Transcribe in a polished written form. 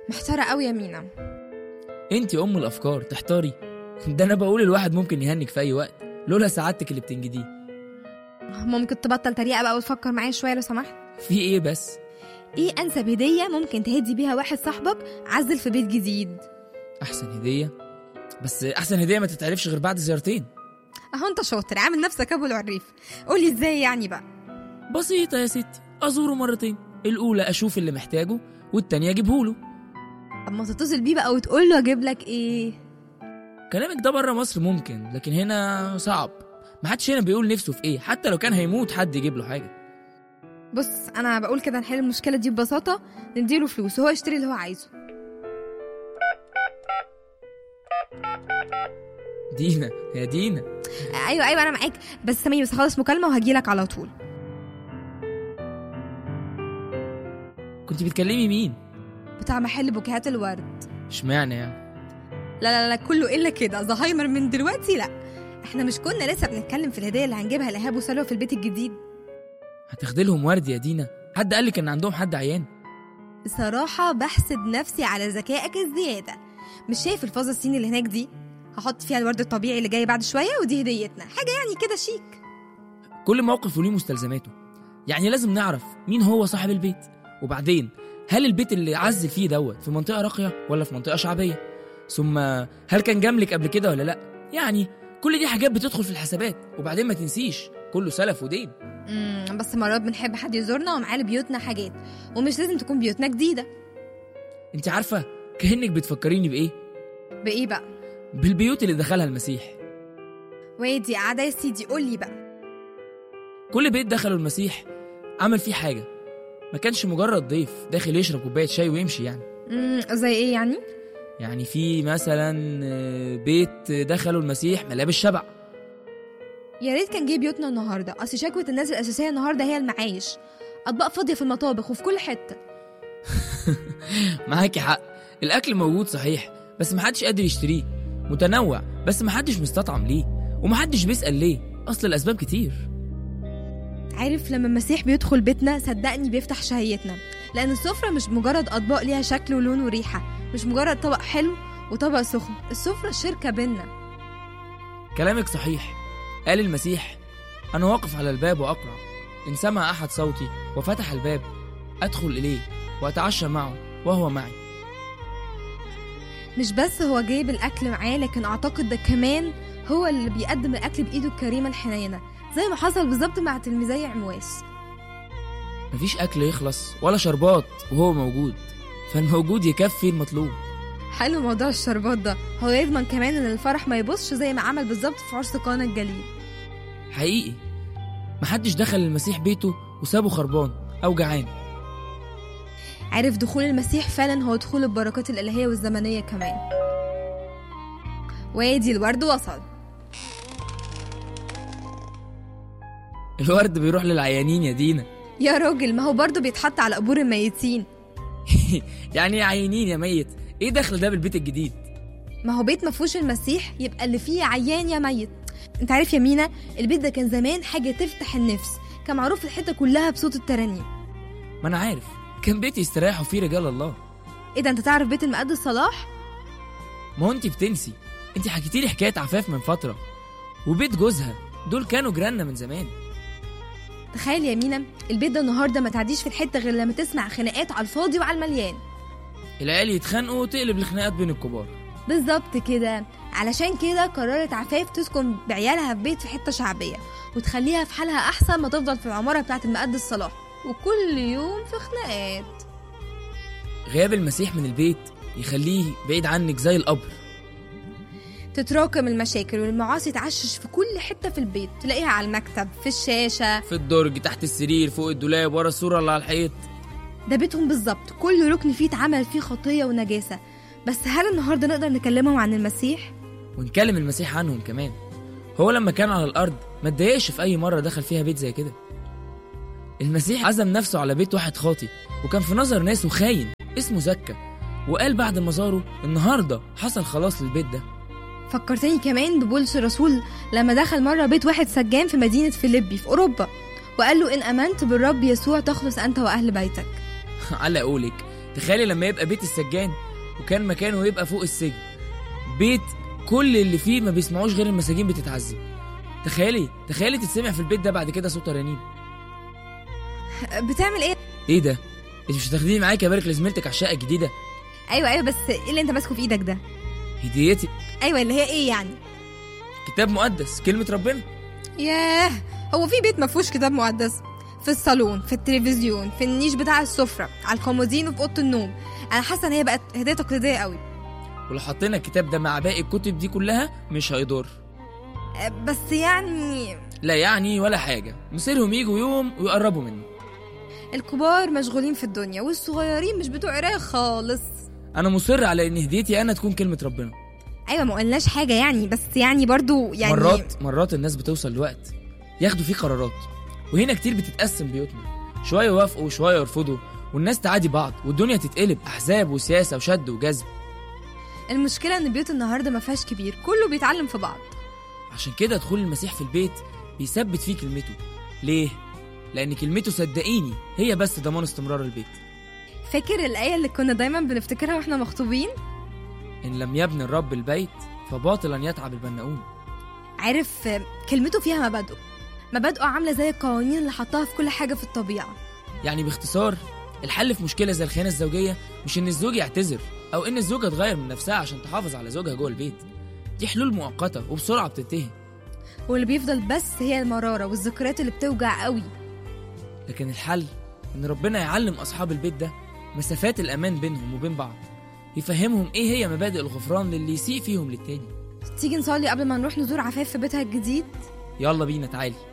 محتارة قوي يا مينا. انتي ام الافكار تحتاري؟ ده انا بقول الواحد ممكن يهنك في اي وقت لولا سعادتك اللي بتنجديه. ممكن تبطل تريقة بقى وتفكر معايا شوية لو سمحت؟ في ايه بس؟ ايه انسب هدية ممكن تهدي بيها واحد صاحبك عزل في بيت جديد؟ احسن هدية؟ بس احسن هدية ما تتعرفش غير بعد زيارتين. اهو انت شاطر، عامل نفسك ابو العريف. قولي ازاي يعني بقى؟ بسيطة يا ستي، ازوره مرتين، الاولى اشوف اللي محتاجه والتانية اجيبهوله. اما تتصل بيه بقى وتقول له اجيب لك ايه؟ كلامك ده بره مصر ممكن، لكن هنا صعب. محدش هنا بيقول نفسه في ايه، حتى لو كان هيموت حد يجيب له حاجة. بص انا بقول كده نحل المشكلة دي ببساطة، نديله فلوس وهو يشتري اللي هو عايزه. دينا يا دينا. ايوه انا معاك، بس ثانية بس هخلص مكالمة وهجيلك على طول. كنتي بتكلمي مين؟ بتاع محل بوكيهات الورد. اشمعنى يعني؟ لا كله الا كده زهايمر من دلوقتي. لا احنا مش كنا لسه بنتكلم في الهدية اللي هنجيبها لإيهاب وسلوى في البيت الجديد؟ هتاخدي لهم ورد يا دينا؟ حد قالك ان عندهم حد عيان؟ بصراحة بحسد نفسي على ذكائك الزيادة. مش شايف الفازة الصيني اللي هناك دي؟ هحط فيها الورد الطبيعي اللي جاي بعد شوية، ودي هديتنا، حاجة يعني كده شيك. كل موقف وليه مستلزماته، يعني لازم نعرف مين هو صاحب البيت. وبعدين هل البيت اللي عزل فيه دوت في منطقة راقية ولا في منطقة شعبية؟ ثم هل كان جاملك قبل كده ولا لا؟ يعني كل دي حاجات بتدخل في الحسابات. وبعدين ما تنسيش كله سلف ودين. بس مرات بنحب حد يزورنا ومعاه بيوتنا حاجات، ومش لازم تكون بيوتنا جديدة. انت عارفة كأنك بتفكريني بإيه بقى؟ بالبيوت اللي دخلها المسيح. وادي قاعدة يا سيدي، قولي بقى. كل بيت دخله المسيح عمل فيه حاجة، ما كانش مجرد ضيف داخل يشرب كوباية شاي ويمشي يعني. زي ايه يعني؟ يعني في مثلا بيت دخله المسيح ملابس شبع. يا ريت كان جه بيوتنا النهارده، اصل شكوى الناس الاساسيه النهارده هي المعايش. اطباق فاضيه في المطابخ وفي كل حته. معاكي حق، الاكل موجود صحيح بس محدش قادر يشتريه، متنوع بس محدش مستطعم ليه، ومحدش بيسأل ليه، اصل الاسباب كتير. عارف لما المسيح بيدخل بيتنا صدقني بيفتح شهيتنا، لان السفرة مش مجرد اطباق ليها شكل ولون وريحه، مش مجرد طبق حلو وطبق سخن، السفرة شركه بينا. كلامك صحيح. قال المسيح: انا واقف على الباب واقرع، ان سمع احد صوتي وفتح الباب ادخل اليه واتعشى معه وهو معي. مش بس هو جايب الاكل معاه، لكن اعتقد ده كمان هو اللي بيقدم الاكل بايده الكريمه الحنينه، زي ما حصل بالظبط مع تلميذي عمواس. مفيش اكل يخلص ولا شربات وهو موجود، فالموجود يكفي المطلوب. حلو موضوع الشربات ده، هو يضمن كمان ان الفرح ما يبصش زي ما عمل بالظبط في عرس قانا الجليل. حقيقي محدش دخل المسيح بيته وسابه خربان او جعان. عارف دخول المسيح فعلا هو دخول البركات الالهيه والزمنيه كمان. وادي الورد وصل. الورد بيروح للعيانين يا دينا. يا راجل ما هو برضو بيتحط على قبور الميتين. يعني ايه عيانين يا ميت؟ ايه دخل ده بالبيت الجديد؟ ما هو بيت مفهوش المسيح يبقى اللي فيه عيان يا ميت. انت عارف يا مينا البيت ده كان زمان حاجه تفتح النفس، كان معروف الحته كلها بصوت الترانيم. ما انا عارف، كان بيت يستريحوا فيه رجال الله. ايه ده، انت تعرف بيت المقدس صلاح؟ ما هو انت بتنسي، انت حكيتيلي حكايه عفاف من فتره، وبيت جوزها دول كانوا جيراننا من زمان. تخيل يا مينا البيت ده النهارده ما تعديش في الحته غير لما تسمع خناقات على الفاضي وعلى المليان. العيال يتخانقوا وتقلب الخناقات بين الكبار. بالظبط كده، علشان كده قررت عفاف تسكن بعيالها في بيت في حته شعبيه، وتخليها في حالها احسن ما تفضل في العماره بتاعه المقدس صلاح وكل يوم في خناقات. غياب المسيح من البيت يخليه بعيد عنك زي القبر. تتراكم المشاكل والمعاصي تعشش في كل حته في البيت، تلاقيها على المكتب، في الشاشه، في الدرج، تحت السرير، فوق الدولاب، ورا الصوره اللي على الحيط. ده بيتهم بالظبط، كل ركن فيه اتعمل فيه خطيه ونجاسه. بس هل النهارده نقدر نكلمهم عن المسيح؟ ونكلم المسيح عنهم كمان. هو لما كان على الارض ما اتضايقش في اي مره دخل فيها بيت زي كده. المسيح عزم نفسه على بيت واحد خاطي، وكان في نظر ناسه خاين اسمه زكا، وقال بعد ما زاره النهارده حصل خلاص للبيت ده. فكرتني كمان ببولس الرسول لما دخل مره بيت واحد سجان في مدينه فيليبي في اوروبا، وقال له ان امنت بالرب يسوع تخلص انت واهل بيتك. على قولك تخيلي لما يبقى بيت السجان وكان مكانه يبقى فوق السجن، بيت كل اللي فيه ما بيسمعوش غير المساجين بتتعذب. تخيلي تتسمع في البيت ده بعد كده صوت رنين. بتعمل ايه؟ ايه ده؟ انت مش هتاخديني معاكي ابارك لزميلتك على الشقه الجديده؟ ايوه بس ايه اللي انت ماسكه في ايدك ده؟ هديتي. ايوه اللي هي ايه يعني؟ كتاب مقدس، كلمه ربنا. ياه، هو في بيت ما فيهوش كتاب مقدس؟ في الصالون، في التلفزيون، في النيش بتاع السفره، على الكومودين وفي اوضه النوم. انا حاسه ان هي بقت هديه تقليديه قوي. ولو حطينا الكتاب ده مع باقي الكتب دي كلها مش هيضر. بس يعني لا يعني ولا حاجه، مصيرهم يجوا يوم ويقربوا منه. الكبار مشغولين في الدنيا والصغيرين مش بتوع قرايه خالص. انا مصر على ان هديتي انا تكون كلمه ربنا. ايوه ما قلناش حاجه يعني، بس يعني برضو يعني مرات الناس بتوصل لوقت ياخدوا فيه قرارات، وهنا كتير بتتقسم بيوتنا، شويه يوافقوا وشويه يرفضوا، والناس تعادي بعض والدنيا تتقلب احزاب وسياسه وشد وجذب. المشكله ان بيوت النهارده ما فيهاش كبير، كله بيتعلم في بعض. عشان كده دخول المسيح في البيت بيثبت فيه كلمته. ليه؟ لان كلمته صدقيني هي بس ضمان استمرار البيت. فاكر الايه اللي كنا دايما بنفتكرها واحنا مخطوبين؟ ان لم يبني الرب البيت فباطلا يتعب البناؤون. عارف كلمته فيها مبادئه عامله زي القوانين اللي حطها في كل حاجه في الطبيعه. يعني باختصار الحل في مشكله زي الخيانه الزوجيه مش ان الزوج يعتذر او ان الزوجه تغير من نفسها عشان تحافظ على زوجها جوه البيت. دي حلول مؤقته وبسرعه بتنتهي، واللي بيفضل بس هي المراره والذكريات اللي بتوجع قوي. لكن الحل ان ربنا يعلم اصحاب البيت ده مسافات الامان بينهم وبين بعض، يفهمهم ايه هي مبادئ الغفران للي يسيء فيهم للتاني. تيجي نصلي قبل ما نروح نزور عفاف في بيتها الجديد؟ يلا بينا، تعالي.